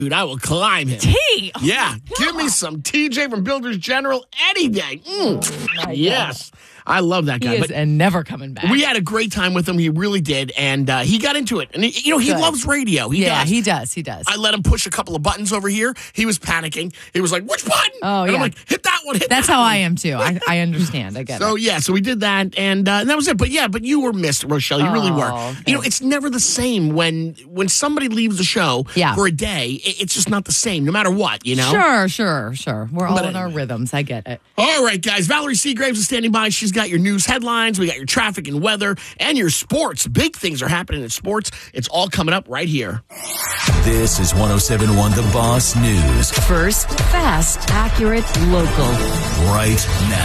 Dude, I will climb him. T? Yeah, give me some TJ from Builders General any day. Yes. I love that guy. He is and never coming back. We had a great time with him. He really did. And he got into it. And, he Good. loves radio. He does. He does. I let him push a couple of buttons over here. He was panicking. He was like, which button? Oh, and yeah. I'm like, hit that one, That's how I am, too. I understand. I get it. So we did that. And that was it. But you were missed, Rochelle. You really were. Thanks. It's never the same when somebody leaves the show for a day. It's just not the same, no matter what, Sure. We're all in our rhythms. I get it. All right, guys. Valerie Seagraves is standing by. She's got your news headlines. We got your traffic and weather and your sports. Big things are happening in sports. It's all coming up right here. This is 107.1 The Boss News. First, fast, accurate, local. Right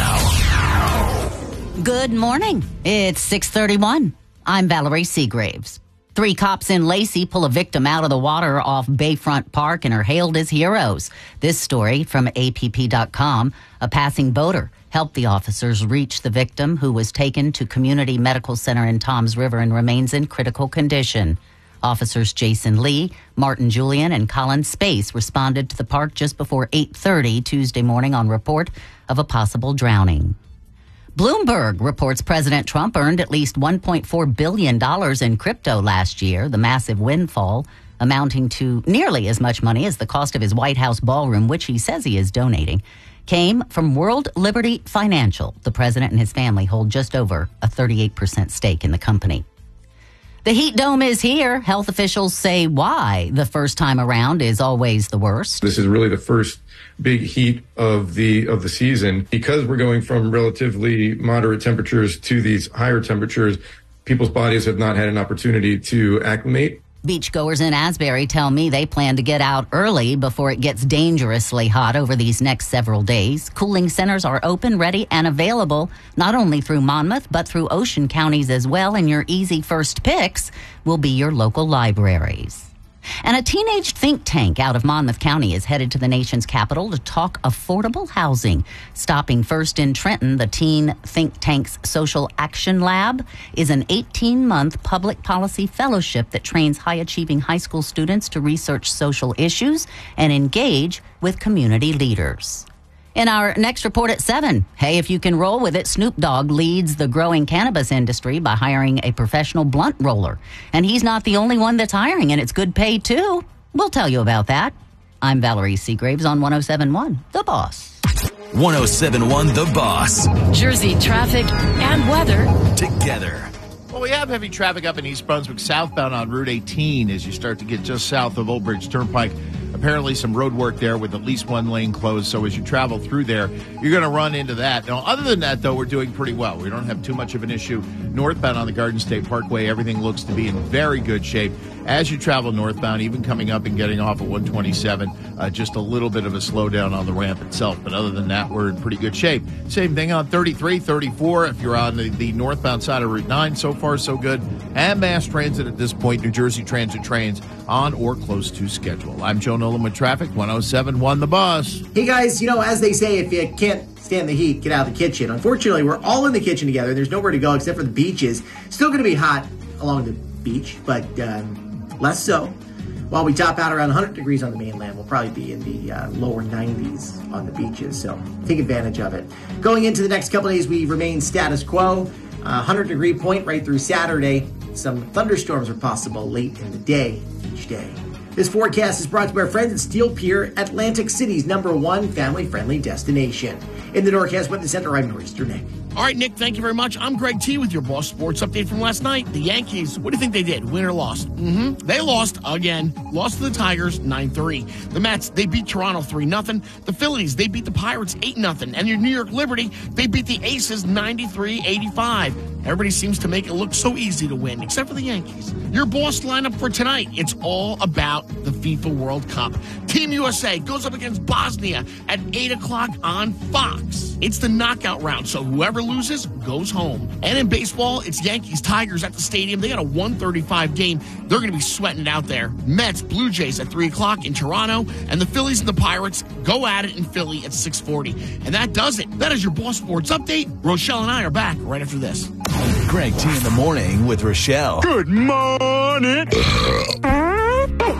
now. Good morning. It's 6:31. I'm Valerie Seagraves. 3 cops in Lacey pull a victim out of the water off Bayfront Park and are hailed as heroes. This story from APP.com. A passing boater helped the officers reach the victim, who was taken to Community Medical Center in Toms River and remains in critical condition. Officers Jason Lee, Martin Julian, and Colin Space responded to the park just before 8:30 Tuesday morning on report of a possible drowning. Bloomberg reports President Trump earned at least $1.4 billion in crypto last year, the massive windfall amounting to nearly as much money as the cost of his White House ballroom, which he says he is donating, came from World Liberty Financial. The president and his family hold just over a 38% stake in the company. The heat dome is here. Health officials say why the first time around is always the worst. This is really the first big heat of the season. Because we're going from relatively moderate temperatures to these higher temperatures, people's bodies have not had an opportunity to acclimate. Beachgoers in Asbury tell me they plan to get out early before it gets dangerously hot over these next several days. Cooling centers are open, ready, and available not only through Monmouth, but through Ocean counties as well, and your easy first picks will be your local libraries. And a teenage think tank out of Monmouth County is headed to the nation's capital to talk affordable housing. Stopping first in Trenton, the teen think tank's Social Action Lab is an 18-month public policy fellowship that trains high-achieving high school students to research social issues and engage with community leaders. In our next report at 7, hey, if you can roll with it, Snoop Dogg leads the growing cannabis industry by hiring a professional blunt roller. And he's not the only one that's hiring, and it's good pay, too. We'll tell you about that. I'm Valerie Seagraves on 107.1 The Boss. 107.1 The Boss. Jersey traffic and weather Together. Well, we have heavy traffic up in East Brunswick, southbound on Route 18 as you start to get just south of Old Bridge Turnpike. Apparently some road work there with at least one lane closed, so as you travel through there, you're going to run into that. Now, other than that, though, we're doing pretty well. We don't have too much of an issue. Northbound on the Garden State Parkway, everything looks to be in very good shape. As you travel northbound, even coming up and getting off at 127, just a little bit of a slowdown on the ramp itself. But other than that, we're in pretty good shape. Same thing on 33, 34. If you're on the northbound side of Route 9, so far so good. And mass transit at this point, New Jersey Transit trains on or close to schedule. I'm Joe Nolan with traffic, 107.1 The Boss. Hey guys, as they say, if you can't stand the heat, get out of the kitchen. Unfortunately, we're all in the kitchen together. There's nowhere to go except for the beaches. Still going to be hot along the beach, but less so. While we top out around 100 degrees on the mainland, we'll probably be in the lower 90s on the beaches, so take advantage of it. Going into the next couple days, we remain status quo. 100-degree point right through Saturday. Some thunderstorms are possible late in the day each day. This forecast is brought to you by our friends at Steel Pier, Atlantic City's #1 family-friendly destination. In the Norcast Weather Center, I'm Nor'easter Nick. All right, Nick, thank you very much. I'm Greg T with your Boss Sports Update from last night. The Yankees, what do you think they did? Win or lost? They lost again. Lost to the Tigers 9-3. The Mets, they beat Toronto 3-0. The Phillies, they beat the Pirates 8-0. And your New York Liberty, they beat the Aces 93-85. Everybody seems to make it look so easy to win, except for the Yankees. Your Boss lineup for tonight, it's all about the FIFA World Cup. Team USA goes up against Bosnia at 8 o'clock on Fox. It's the knockout round, so whoever loses goes home. And in baseball, it's Yankees-Tigers at the stadium. They got a 1:35 game. They're going to be sweating it out there. Mets, Blue Jays at 3 o'clock in Toronto. And the Phillies and the Pirates go at it in Philly at 6:40. And that does it. That is your Boss Sports Update. Rochelle and I are back right after this. Greg T in the morning with Rochelle. Good morning.